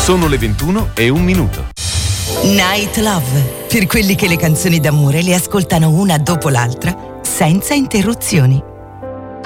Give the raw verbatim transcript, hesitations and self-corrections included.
Sono le ventuno e un minuto. Night Love, per quelli che le canzoni d'amore le ascoltano una dopo l'altra, senza interruzioni.